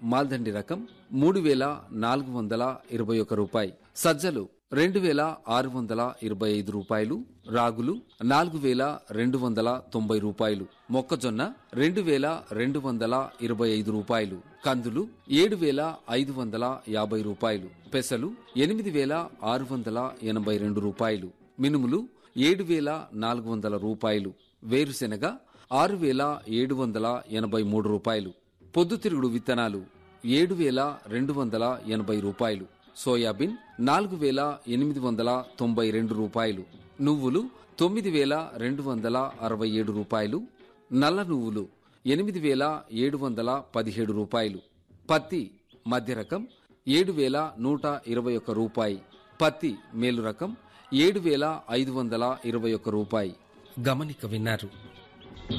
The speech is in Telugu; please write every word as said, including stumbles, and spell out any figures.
మాల్దండి రకం మూడు వేల నాలుగు వందల ఇరవై ఒక రూపాయి, సజ్జలు రెండు వేల ఆరు వందల ఇరవై ఐదు రూపాయలు, రాగులు నాలుగు వేల రెండు వందల తొంభై రూపాయలు, మొక్కజొన్న రెండు వేల రెండు వందల ఇరవై ఐదు రూపాయలు, కందులు ఏడు వేల ఐదు వందల యాభై రూపాయలు, పెసలు ఎనిమిది వేల ఆరు వందల ఎనభై రెండు రూపాయలు, మినుములు ఏడు వేల నాలుగు వందల రూపాయలు, వేరుశెనగ ఆరు వేల ఏడు వందల ఎనభై మూడు రూపాయలు, పొద్దుతిరుగుడు విత్తనాలు ఏడు వేల రెండు వందల ఎనభై రూపాయలు, సోయాబీన్ నాలుగు వేల ఎనిమిది వందల తొంభై రెండు రూపాయలు, నువ్వులు తొమ్మిది వేల రెండు వందల అరవై ఏడు రూపాయలు, నల్ల నువ్వులు ఎనిమిది వేల ఏడు వందల పదిహేడు రూపాయలు, పత్తి మధ్య రకం ఏడు వేల నూట ఇరవై ఒక్క రూపాయి, పత్తి మేలు రకం ఏడు వేల ఐదు వందల ఇరవై ఒక్క రూపాయి. గమనిక విన్నారు.